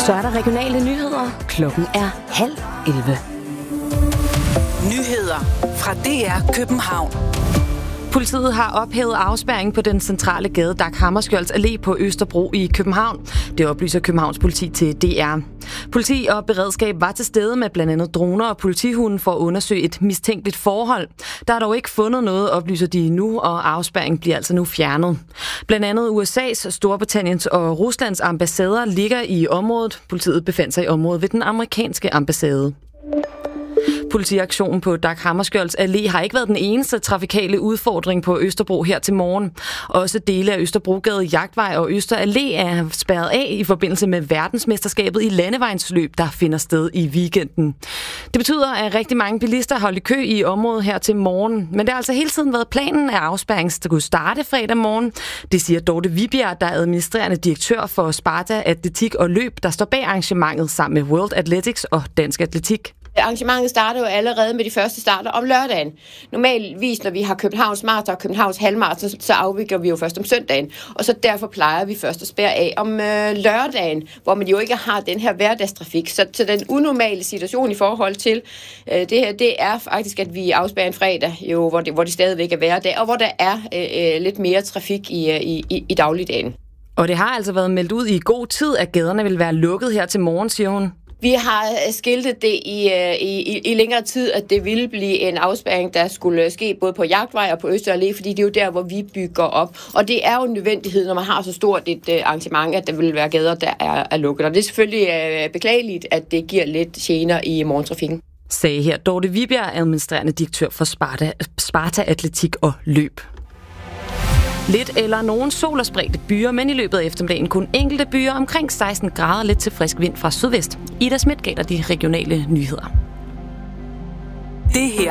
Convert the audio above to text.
Så er der regionale nyheder. Klokken er 10:30. Nyheder fra DR København. Politiet har ophævet afspærring på den centrale gade Dag Hammarskjölds Allé på Østerbro i København. Det oplyser Københavns politi til DR. Politi og beredskab var til stede med blandt andet droner og politihunden for at undersøge et mistænkeligt forhold. Der er dog ikke fundet noget, oplyser de nu, og afspærringen bliver altså nu fjernet. Blandt andet USA's, Storbritanniens og Ruslands ambassader ligger i området. Politiet befandt sig i området ved den amerikanske ambassade. Politiaktionen på Dag Hammarskjölds Allé har ikke været den eneste trafikale udfordring på Østerbro her til morgen. Også dele af Østerbrogade, Jagtvej og Øster Allé er spærret af i forbindelse med verdensmesterskabet i landevejsløb, der finder sted i weekenden. Det betyder, at rigtig mange bilister holdt i kø i området her til morgen. Men det har altså hele tiden været planen, at afspærringen skulle starte fredag morgen. Det siger Dorte Vibjerg, der er administrerende direktør for Sparta Atletik og Løb, der står bag arrangementet sammen med World Athletics og Dansk Atletik. Arrangementet starter jo allerede med de første starter om lørdagen. Normalvis, når vi har Københavns Marathon og Københavns Halvmarathon, så afvikler vi jo først om søndagen. Og så derfor plejer vi først at spærre af om lørdagen, hvor man jo ikke har den her hverdagstrafik. Så den unormale situation i forhold til det her, det er faktisk, at vi afspærrer en fredag, jo, hvor det stadigvæk er hverdag, og hvor der er lidt mere trafik i dagligdagen. Og det har altså været meldt ud i god tid, at gaderne vil være lukket her til morgen, siger hun. Vi har skiltet det i længere tid, at det ville blive en afspærring, der skulle ske både på Jagtvej og på Øster Allé, fordi det er jo der, hvor vi bygger op. Og det er jo en nødvendighed, når man har så stort et arrangement, at der vil være gader, der er lukket. Og det er selvfølgelig beklageligt, at det giver lidt gener i morgentrafikken. Sagde her Dorte Vibjerg, administrerende direktør for Sparta Atletik og Løb. Lidt eller nogen sol og spredte byer, men i løbet af eftermiddagen kun enkelte byer, omkring 16 grader, lidt til frisk vind fra sydvest. Ida Schmidt gav dig de regionale nyheder. Det her